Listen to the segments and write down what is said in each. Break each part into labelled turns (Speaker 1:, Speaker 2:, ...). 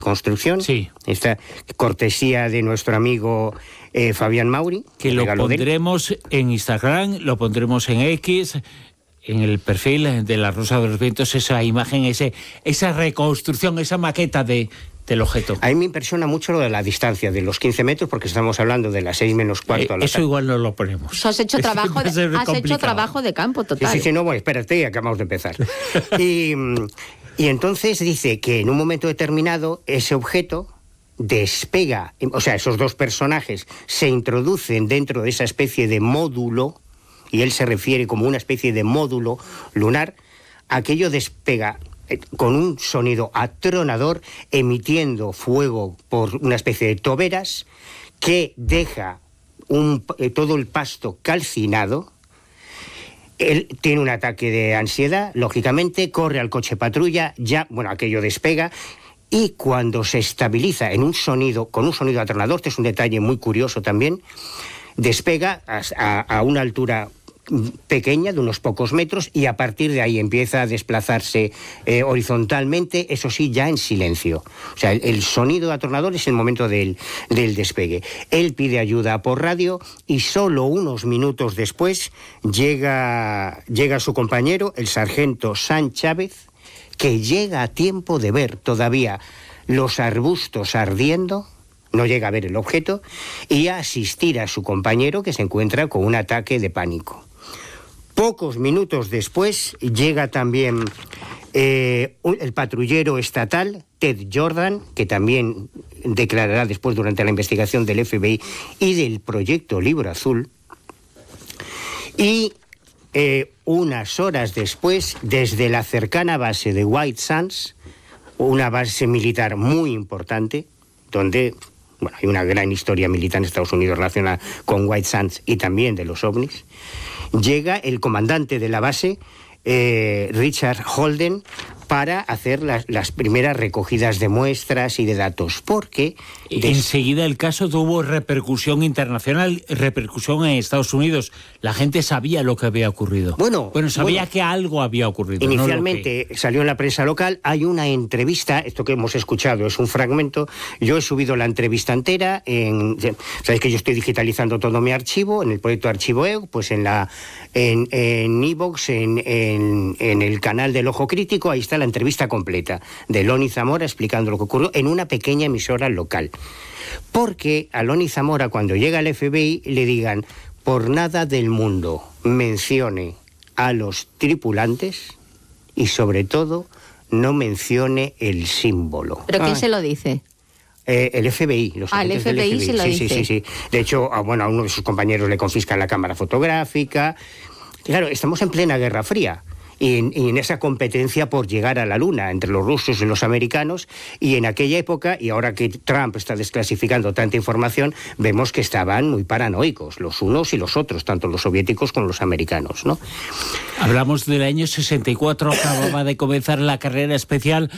Speaker 1: construcción.
Speaker 2: Sí.
Speaker 1: Esta cortesía de nuestro amigo Fabián Mauri.
Speaker 2: Que lo pondremos en Instagram, lo pondremos en X, en el perfil de La Rosa de los Vientos, esa imagen, esa reconstrucción, esa maqueta del objeto.
Speaker 1: A mí me impresiona mucho lo de la distancia, de los 15 metros, porque estamos hablando de las 6 menos cuarto.
Speaker 2: Eso igual no lo ponemos.
Speaker 3: Has hecho trabajo de campo total.
Speaker 1: Sí, no, bueno, espérate, acabamos de empezar. Y entonces dice que en un momento determinado ese objeto despega, o sea, esos dos personajes se introducen dentro de esa especie de módulo, y él se refiere como una especie de módulo lunar. Aquello despega con un sonido atronador, emitiendo fuego por una especie de toberas que deja todo el pasto calcinado. Él tiene un ataque de ansiedad, lógicamente, corre al coche patrulla, aquello despega, y cuando se estabiliza con un sonido atronador, este es un detalle muy curioso también, despega a una altura pequeña, de unos pocos metros, y a partir de ahí empieza a desplazarse horizontalmente, eso sí, ya en silencio. O sea, el sonido atronador es el momento del despegue. Él pide ayuda por radio y solo unos minutos después llega su compañero, el sargento San Chávez, que llega a tiempo de ver todavía los arbustos ardiendo, no llega a ver el objeto, y a asistir a su compañero, que se encuentra con un ataque de pánico. Pocos minutos después llega también el patrullero estatal, Ted Jordan, que también declarará después durante la investigación del FBI y del proyecto Libro Azul. Y unas horas después, desde la cercana base de White Sands, una base militar muy importante, donde hay una gran historia militar en Estados Unidos relacionada con White Sands y también de los ovnis, llega el comandante de la base, Richard Holden, para hacer las primeras recogidas de muestras y de datos, porque
Speaker 2: enseguida el caso tuvo repercusión internacional, repercusión en Estados Unidos. La gente sabía lo que había ocurrido. Sabía que algo había ocurrido.
Speaker 1: Inicialmente salió en la prensa local. Hay una entrevista, esto que hemos escuchado es un fragmento. Yo he subido la entrevista entera. Sabéis que yo estoy digitalizando todo mi archivo en el proyecto Archivo EU, pues en iVoox, en el canal del Ojo Crítico, ahí está la entrevista completa de Loni Zamora explicando lo que ocurrió en una pequeña emisora local. Porque a Loni Zamora, cuando llega al FBI, le digan: por nada del mundo mencione a los tripulantes y sobre todo no mencione el símbolo.
Speaker 3: ¿Pero quién se lo dice?
Speaker 1: El FBI.
Speaker 3: El FBI se lo dice.
Speaker 1: Sí. De hecho, a uno de sus compañeros le confiscan la cámara fotográfica. Claro, estamos en plena Guerra Fría. Y en esa competencia por llegar a la Luna entre los rusos y los americanos, y en aquella época, y ahora que Trump está desclasificando tanta información, vemos que estaban muy paranoicos, los unos y los otros, tanto los soviéticos como los americanos, ¿no?
Speaker 2: Hablamos del año 64, acababa de comenzar la carrera especial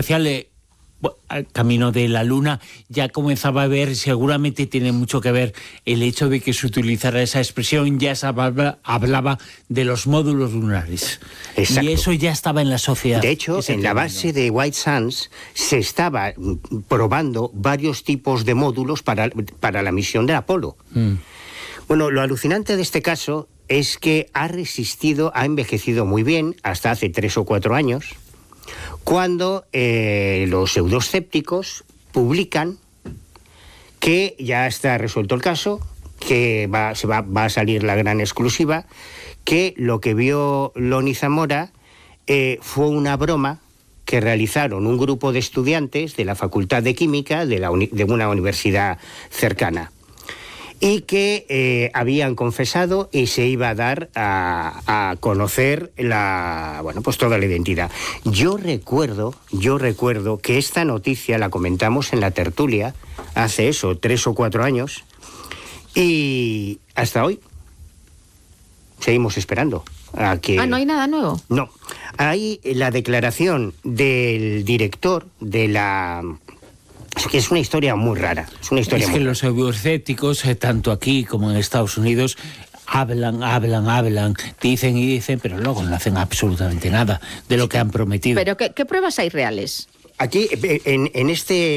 Speaker 2: camino de la Luna. Ya comenzaba a ver, seguramente tiene mucho que ver el hecho de que se utilizara esa expresión, ya se hablaba de los módulos lunares.
Speaker 1: Exacto.
Speaker 2: Y eso ya estaba en la sociedad.
Speaker 1: De hecho, en la base de White Sands se estaba probando varios tipos de módulos para la misión de Apolo. Bueno, lo alucinante de este caso es que ha envejecido muy bien hasta hace 3 o 4 años, cuando los pseudoescépticos publican que ya está resuelto el caso, que va a salir la gran exclusiva, que lo que vio Loni Zamora fue una broma que realizaron un grupo de estudiantes de la Facultad de Química de una universidad cercana, y que habían confesado y se iba a dar a conocer toda la identidad. Yo recuerdo que esta noticia la comentamos en la tertulia hace 3 o 4 años, y hasta hoy seguimos esperando a que...
Speaker 3: ¿no hay nada nuevo?
Speaker 1: No, hay la declaración del director de la... Es que es una historia muy rara.
Speaker 2: Es que los pseudoescépticos, tanto aquí como en Estados Unidos, hablan, dicen y dicen, pero luego no hacen absolutamente nada de lo que han prometido.
Speaker 3: ¿Pero qué pruebas hay reales?
Speaker 1: Aquí, en este